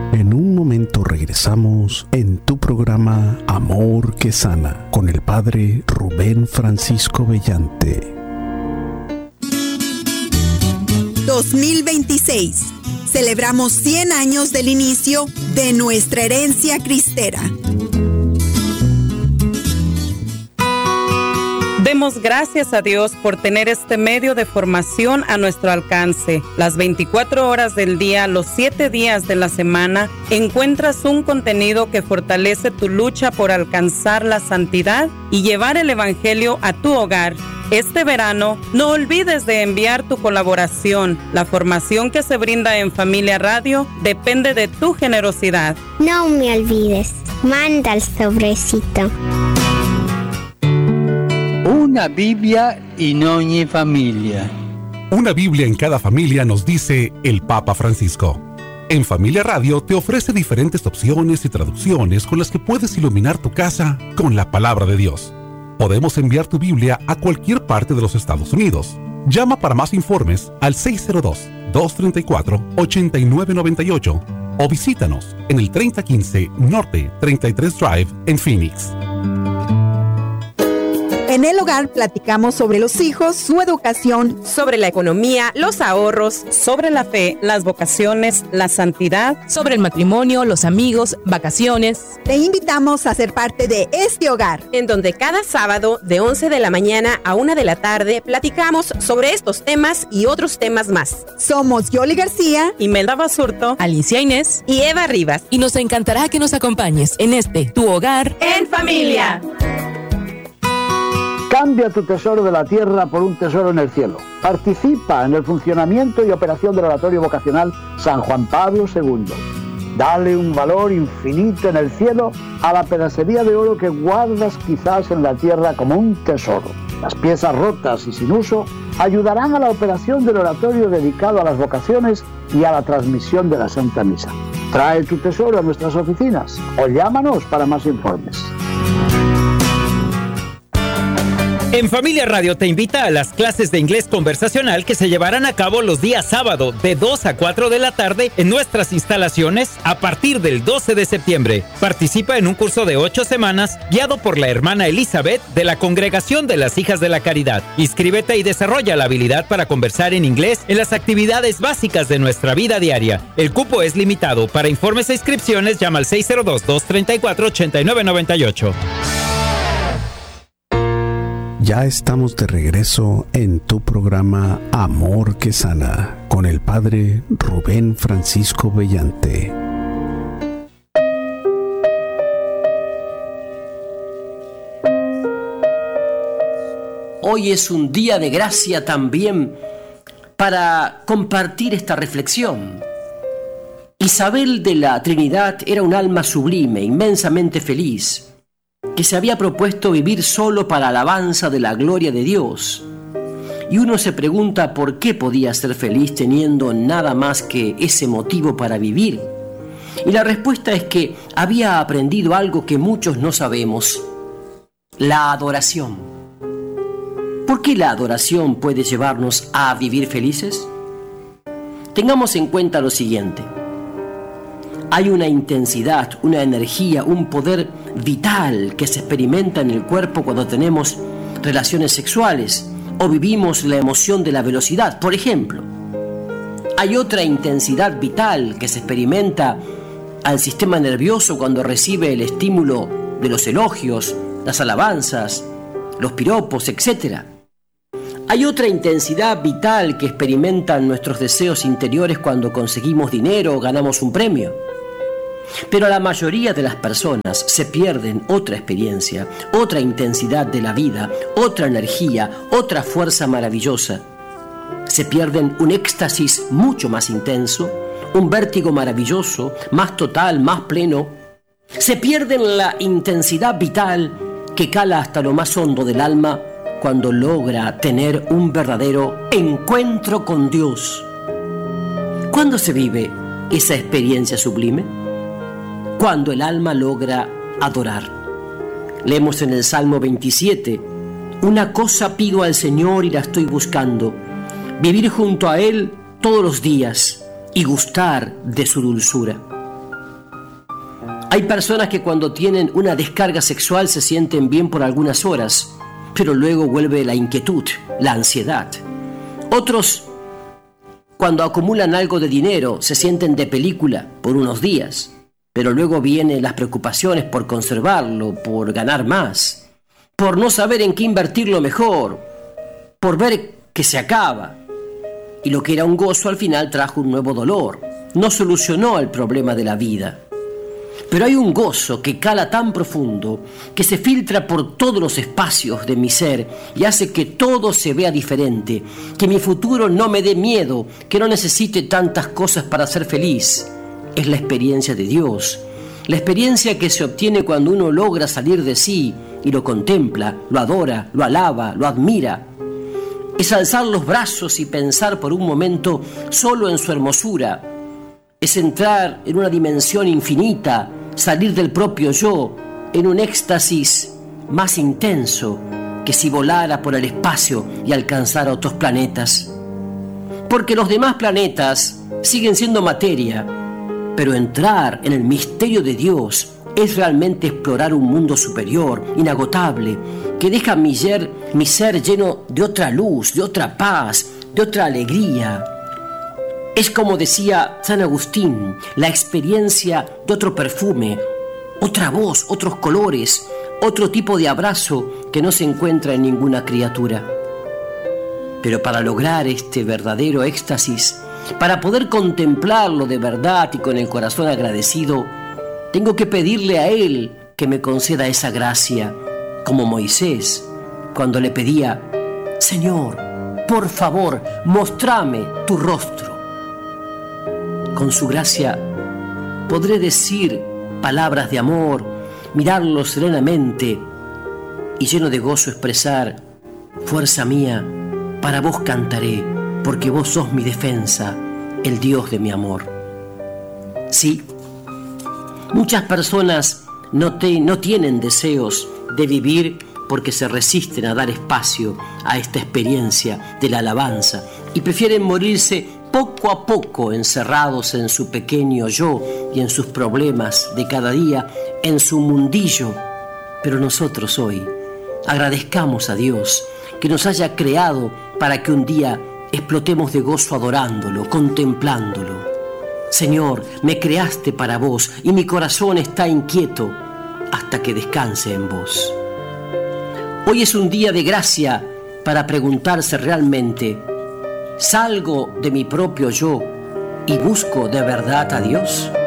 En un momento regresamos en tu programa Amor que Sana con el Padre Rubén Francisco Bellante. 2026. Celebramos 100 años del inicio de nuestra herencia cristera. Demos gracias a Dios por tener este medio de formación a nuestro alcance. Las 24 horas del día, los 7 días de la semana, encuentras un contenido que fortalece tu lucha por alcanzar la santidad y llevar el Evangelio a tu hogar. Este verano, no olvides de enviar tu colaboración. La formación que se brinda en Familia Radio depende de tu generosidad. No me olvides, manda el sobrecito. Una Biblia in ogni familia. Una Biblia en cada familia, nos dice el Papa Francisco. En Familia Radio te ofrece diferentes opciones y traducciones con las que puedes iluminar tu casa con la palabra de Dios. Podemos enviar tu Biblia a cualquier parte de los Estados Unidos. Llama para más informes al 602-234-8998 o visítanos en el 3015 Norte 33 Drive en Phoenix. En el hogar platicamos sobre los hijos, su educación, sobre la economía, los ahorros, sobre la fe, las vocaciones, la santidad, sobre el matrimonio, los amigos, vacaciones. Te invitamos a ser parte de este hogar, en donde cada sábado de 11 de la mañana a 1 de la tarde platicamos sobre estos temas y otros temas más. Somos Yoli García, Imelda Basurto, Alicia Inés y Eva Rivas. Y nos encantará que nos acompañes en este Tu Hogar en Familia. Cambia tu tesoro de la tierra por un tesoro en el cielo. Participa en el funcionamiento y operación del Oratorio Vocacional San Juan Pablo II. Dale un valor infinito en el cielo a la pedacería de oro que guardas quizás en la tierra como un tesoro. Las piezas rotas y sin uso ayudarán a la operación del oratorio dedicado a las vocaciones y a la transmisión de la Santa Misa. Trae tu tesoro a nuestras oficinas o llámanos para más informes. En Familia Radio te invita a las clases de inglés conversacional que se llevarán a cabo los días sábado de 2 a 4 de la tarde en nuestras instalaciones a partir del 12 de septiembre. Participa en un curso de 8 semanas guiado por la hermana Elizabeth de la Congregación de las Hijas de la Caridad. Inscríbete y desarrolla la habilidad para conversar en inglés en las actividades básicas de nuestra vida diaria. El cupo es limitado. Para informes e inscripciones llama al 602-234-8998. Ya estamos de regreso en tu programa Amor que Sana con el Padre Rubén Francisco Bellante. Hoy es un día de gracia también para compartir esta reflexión. Isabel de la Trinidad era un alma sublime, inmensamente feliz, que se había propuesto vivir solo para alabanza de la gloria de Dios. Y uno se pregunta por qué podía ser feliz teniendo nada más que ese motivo para vivir. Y la respuesta es que había aprendido algo que muchos no sabemos: la adoración. ¿Por qué la adoración puede llevarnos a vivir felices? Tengamos en cuenta lo siguiente. Hay una intensidad, una energía, un poder vital que se experimenta en el cuerpo cuando tenemos relaciones sexuales o vivimos la emoción de la velocidad, por ejemplo. Hay otra intensidad vital que se experimenta al sistema nervioso cuando recibe el estímulo de los elogios, las alabanzas, los piropos, etc. Hay otra intensidad vital que experimentan nuestros deseos interiores cuando conseguimos dinero o ganamos un premio. Pero a la mayoría de las personas se pierden otra experiencia, otra intensidad de la vida, otra energía, otra fuerza maravillosa. Se pierden un éxtasis mucho más intenso, un vértigo maravilloso, más total, más pleno. Se pierden la intensidad vital que cala hasta lo más hondo del alma cuando logra tener un verdadero encuentro con Dios. ¿Cuándo se vive esa experiencia sublime? Cuando el alma logra adorar. Leemos en el Salmo 27: una cosa pido al Señor y la estoy buscando, vivir junto a Él todos los días y gustar de su dulzura. Hay personas que cuando tienen una descarga sexual se sienten bien por algunas horas, pero luego vuelve la inquietud, la ansiedad. Otros, cuando acumulan algo de dinero, se sienten de película por unos días, pero luego vienen las preocupaciones por conservarlo, por ganar más, por no saber en qué invertirlo mejor, por ver que se acaba. Y lo que era un gozo al final trajo un nuevo dolor. No solucionó el problema de la vida. Pero hay un gozo que cala tan profundo, que se filtra por todos los espacios de mi ser y hace que todo se vea diferente, que mi futuro no me dé miedo, que no necesite tantas cosas para ser feliz. Es la experiencia de Dios, la experiencia que se obtiene cuando uno logra salir de sí y lo contempla, lo adora, lo alaba, lo admira. Es alzar los brazos y pensar por un momento solo en su hermosura. Es entrar en una dimensión infinita, salir del propio yo en un éxtasis más intenso que si volara por el espacio y alcanzara otros planetas. Porque los demás planetas siguen siendo materia, pero entrar en el misterio de Dios es realmente explorar un mundo superior, inagotable, que deja mi ser lleno de otra luz, de otra paz, de otra alegría. Es como decía San Agustín, la experiencia de otro perfume, otra voz, otros colores, otro tipo de abrazo que no se encuentra en ninguna criatura. Pero para lograr este verdadero éxtasis, para poder contemplarlo de verdad y con el corazón agradecido, tengo que pedirle a Él que me conceda esa gracia, como Moisés, cuando le pedía: Señor, por favor, mostrame tu rostro. Con su gracia podré decir palabras de amor, mirarlo serenamente y lleno de gozo expresar: fuerza mía, para vos cantaré, porque vos sos mi defensa, el Dios de mi amor. Sí, muchas personas no tienen deseos de vivir porque se resisten a dar espacio a esta experiencia de la alabanza y prefieren morirse poco a poco encerrados en su pequeño yo y en sus problemas de cada día, en su mundillo. Pero nosotros hoy agradezcamos a Dios que nos haya creado para que un día explotemos de gozo adorándolo, contemplándolo. Señor, me creaste para vos y mi corazón está inquieto hasta que descanse en vos. Hoy es un día de gracia para preguntarse realmente: ¿salgo de mi propio yo y busco de verdad a Dios?